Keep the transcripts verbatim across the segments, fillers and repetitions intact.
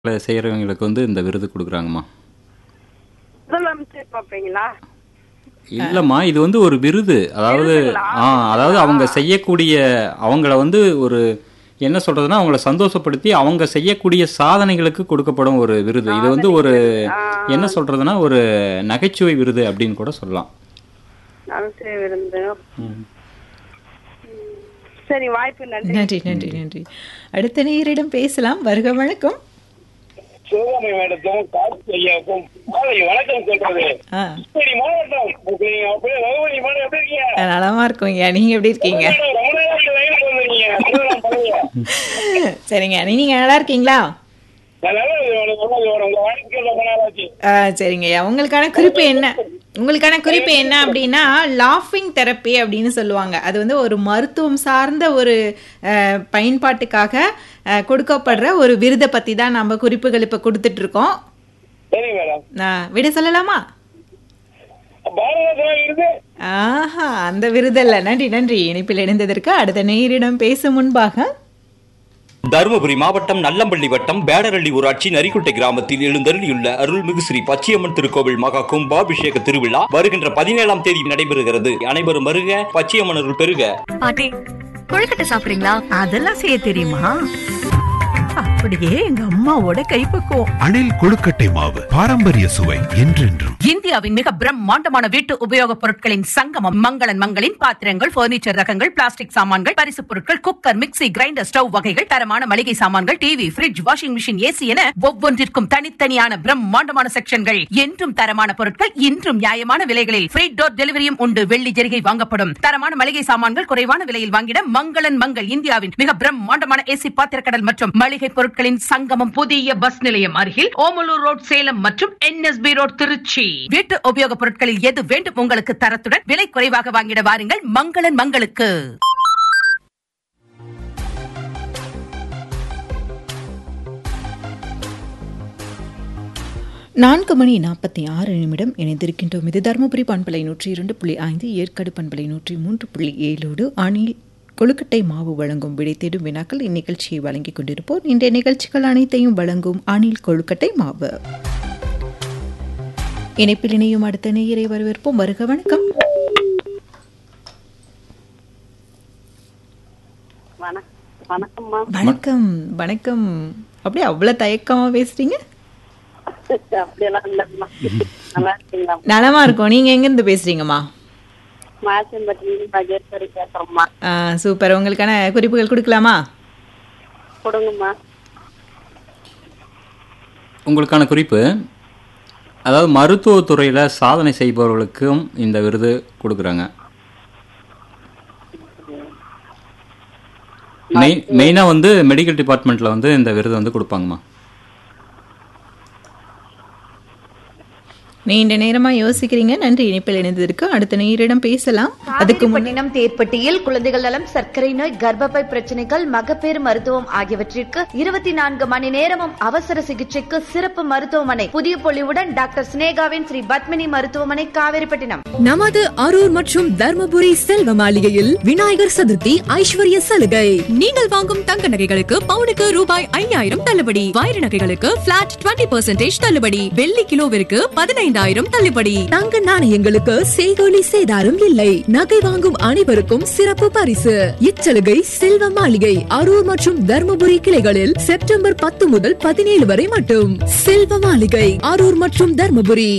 செய்கிறவங்களுக்கு வந்து இந்த விருது கொடுக்குறாங்கம்மா. முதலமைச்சர் பார்ப்பீங்களா? இல்லைம்மா, இது வந்து ஒரு விருது. அதாவது விருதுங்களா? ஆ அதாவது அவங்க செய்யக்கூடிய அவங்கள வந்து ஒரு என்ன சொல்றதுன்னா அவங்கள சந்தோஷப்படுத்தி அவங்க செய்யக்கூடிய சாதனைகளுக்கு கொடுக்கப்படும் ஒரு விருது. இது வந்து ஒரு ஆ, என்ன சொல்றதுன்னா ஒரு நகைச்சுவை விருது அப்படின்னு கூட சொல்லலாம். நகைச்சுவை விருந்து. ம். சரி, வாய்ப்பு நன்றி. நன்றி நன்றி நன்றி. அடுத்த நேயரிடம் பேசலாம். வருக வணக்கம். சிவகாமி மேடத்தும் கார்த்தி ஐயாவுக்கும் மாலை வணக்கம் சொல்றது. ஆ சரி மாவட்டம் அப்படியே வகுவணி மேடம் எப்படி இருக்கீங்க? நலமா இருக்கோங்க. நீங்க எப்படி இருக்கீங்க? மேடம், ரொம்ப நேரம் லைனுக்கு வந்துருக்கீங்க. சிவகாமி பழகுங்க. சரிங்க, நீங்க நல்லா இருக்கீங்களா? நான் நல்லா இருக்கேன் மேடம், நல்லா இருக்கேன் மேடம். உங்க வாழ்க்கையில ரொம்ப நாள் ஆச்சு. ஆ சரிங்கய்யா. உங்களுக்கான குறிப்பு என்ன உங்களுக்கான குறிப்பு என்ன அப்படின்னா லாஃபிங் தெரப்பி அப்படின்னு சொல்லுவாங்க. அது வந்து ஒரு மருத்துவம் சார்ந்த ஒரு அஹ், பயன்பாட்டுக்காக அஹ், கொடுக்கப்படுற ஒரு விருதை பத்தி தான் நம்ம குறிப்புகள் இப்ப கொடுத்துட்டு இருக்கோம். சரி மேடம். நான் விட சொல்லலாமா? பாரத இருந்து ஆஹா, அந்த விருதல்ல. நன்றி நன்றி. இணைப்பில் இணைந்ததற்கு அடுத்த நேயரிடம் பேசும் முன்பாக தருமபுரி மாவட்டம் நல்லம்பள்ளி வட்டம் பேடரள்ளி ஊராட்சி நரிக்குட்டை கிராமத்தில் எழுந்தருளியுள்ள அருள்மிகு ஸ்ரீ பச்சையம்மன் திருக்கோவில் மகா கும்பாபிஷேக திருவிழா வருகின்ற பதினேழாம் தேதி நடைபெறுகிறது. அனைவரும் வருக, பச்சையம்மன் அருள் பெறுக. பாட்டி, கொழுக்கட்டை சாப்பிடுறீங்களா? அதெல்லாம் செய்ய தெரியுமா? அப்படியே எங்க அம்மாவோட கைப்பக்குவம். அணில் கொழுக்கட்டை மாவு பாரம்பரிய சுவை என்றென்றும். இந்தியாவின் மிக பிரம்மாண்டமான வீட்டு உபயோகப் பொருட்களின் சங்கமம் மங்களன் மங்களின் பாத்திரங்கள், பர்னிச்சர் ரகங்கள், பிளாஸ்டிக் சாமான்கள், பரிசு பொருட்கள், குக்கர், மிக்ஸி, கிரைண்டர், ஸ்டவ் வகைகள், தரமான மளிகை சாமான்கள், TV, fridge, washing machine, AC என ஒவ்வொன்றிற்கும் தனித்தனியான பிரம்மாண்டமான செக்ஷன்கள். என்றும் தரமான பொருட்கள், இன்றும் நியாயமான விலைகளில் ஃப்ரீ டோர் டெலிவரியும் உண்டு. வெள்ளி ஜெரிகை வாங்கப்படும். தரமான மளிகை சாமான்கள் குறைவான விலையில் வாங்கிட மங்களன் மங்கள். இந்தியாவின் மிக பிரம்மாண்டமான ஏசி பாத்திரக்கடல் மற்றும் மளிகை பொருட்களின் சங்கமம். புதிய பஸ் நிலையம் அருகில் ஓமலூர் ரோட் சேலம் மற்றும் என்எஸ்பி ரோட் திருச்சி. வீட்டு உபயோகப் பொருட்களில் எது வேண்டும் உங்களுக்கு தரத்துடன் விலை குறைவாக வாங்கிட வாருங்கள் மங்களன் மங்களுக்கு. நான்கு மணி நாற்பத்தி ஆறு நிமிடம் இணைந்திருக்கின்றோம். இது தருமபுரி பண்பலை நூற்றி இரண்டு புள்ளி ஐந்து, ஏற்காடு பண்பலை நூற்றி மூன்று புள்ளி ஏழோடு அணில் கொழுக்கட்டை மாவு வழங்கும் விடை தேடும் வினாக்கள் இந்நிகழ்ச்சியை வழங்கிக் கொண்டிருப்போம். இன்றைய நிகழ்ச்சிகள் அனைத்தையும் வழங்கும் அணில் கொழுக்கட்டை மாவு. இணைப்பில் இணையும் அடுத்த நேயரை வரவேற்போம். வருக வணக்கம். வண- வணக்கம்மா. வணக்கம் வணக்கம். அப்படியே அவ்வளவு தயக்கமா பேசுறீங்க? அப்படியெல்லாம் இல்லம்மா. நல்லா இருக்கீங்களா? நலமா இருக்கும். நீங்க எங்க இருந்து பேசுறீங்கம்மா? மாசிம்பட்டிலிருந்து மகேஸ்வரி பேசுறோம்மா. ஆ, சூப்பர். உங்களுக்கான குறிப்புகள் கொடுக்கலாமா? கொடுங்கம்மா. உங்களுக்கான குறிப்பு, அதாவது மருத்துவத்துறையில் சாதனை செய்பவர்களுக்கும் இந்த விருது கொடுக்குறாங்க. மெயின் மெயினாக வந்து மெடிக்கல் டிபார்ட்மெண்ட்டில் வந்து இந்த விருது வந்து கொடுப்பாங்கம்மா. நீண்ட நேரமா யோசிக்கிறீங்க. நன்றி. இணைப்பில் இணைந்ததற்கு அடுத்த நேயரிடம் பேசலாம். அதுக்கு முன் காவிரிப்பட்டினம் தேர்ப்பட்டியில் குழந்தைகள் நலம், சர்க்கரை நோய், கர்ப்பப்பை பிரச்சனைகள், மகப்பேறு மருத்துவம் ஆகியவற்றிற்கு இருபத்தி நான்கு மணி நேரமும் அவசர சிகிச்சைக்கு சிறப்பு மருத்துவமனை. புதிய பொலிவுடன் டாக்டர் சினேகாவின் ஸ்ரீ பத்மினி மருத்துவமனை, காவிரிப்பட்டினம். நமது அரூர் மற்றும் தர்மபுரி செல்வ மாளிகையில் விநாயகர் சதுர்த்தி ஐஸ்வர்ய சலுகை. நீங்கள் வாங்கும் தங்க நகைகளுக்கு பவுனுக்கு ரூபாய் ஐயாயிரம் தள்ளுபடி. வைர நகைகளுக்கு பிளாட் இருபது பர்சன்டேஜ் தள்ளுபடி. வெள்ளி கிலோவிற்கு பதினைந்தாயிரம் தள்ளுபடி. தங்க நாணயங்களுக்கு செய்கூலி சேதாரம் இல்லை. நகை வாங்கும் அனைவருக்கும் சிறப்பு பரிசு. இச்சலுகை செல்வ மாளிகை அரூர் மற்றும் தர்மபுரி கிளைகளில் செப்டம்பர் பத்து முதல் பதினேழு வரை மட்டும். செல்வ மாளிகை அரூர் மற்றும் தர்மபுரி.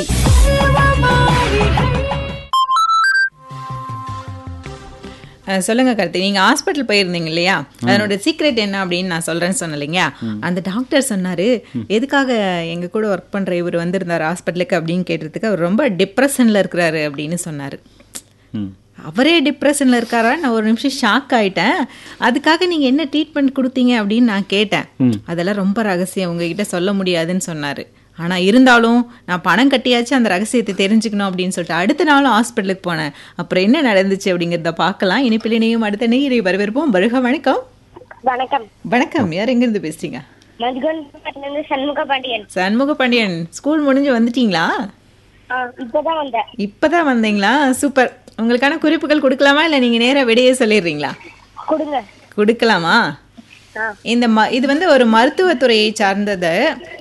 அஹ், சொல்லுங்க கருத்து. நீங்க ஹாஸ்பிட்டல் போயிருந்தீங்க இல்லையா? அதனோட சீக்ரெட் என்ன அப்படின்னு நான் சொல்றேன்னு சொன்னேன் இல்லைங்க. அந்த டாக்டர் சொன்னாரு, எதுக்காக எங்க கூட ஒர்க் பண்ற இவர் வந்திருந்தாரு ஹாஸ்பிட்டலுக்கு அப்படின்னு கேட்டதுக்கு அவர் ரொம்ப டிப்ரெஷன்ல இருக்கிறாரு அப்படின்னு சொன்னாரு. ம். அவரே டிப்ரெஷன்ல இருக்காரா? நான் ஒரு நிமிஷம் ஷாக் ஆயிட்டேன். அதுக்காக நீங்க என்ன ட்ரீட்மெண்ட் கொடுத்தீங்க அப்படின்னு நான் கேட்டேன். அதெல்லாம் ரொம்ப ரகசியம், உங்ககிட்ட சொல்ல முடியாதுன்னு சொன்னாரு. ஆனா இருந்தாலும் நான் பணம் கட்டியாச்சு அந்த ரகசியத்தை தெரிஞ்சுக்கணும் அப்படின்னு சொல்லிட்டு அடுத்த நாளும் ஹாஸ்பிட்டலுக்கு போனேன். அப்புறம் என்ன நடந்துச்சு அப்படிங்கிறத பார்க்கலாம். இனிப்பில் இணையும் அடுத்த நேயரை வரவேற்போம். வருக வணக்கம். வணக்கம். வணக்கம். யார் எங்க இருந்து பேசுறீங்க? மதுகன்பட்டிலிருந்து சண்முக பாண்டியன். சண்முக பாண்டியன். ஸ்கூல் முடிஞ்சு வந்துட்டீங்களா? இப்பதான் வந்தேன். இப்பதான் வந்தீங்களா? சூப்பர். உங்களுக்கான குறிப்புகள் கொடுக்கலாமா இல்ல நீங்க நேரா விடையே சொல்லிடுறீங்களா? கொடுங்க. கொடுக்கலாமா? இந்த ம இது வந்து ஒரு மருத்துவத்துறையை சார்ந்தது.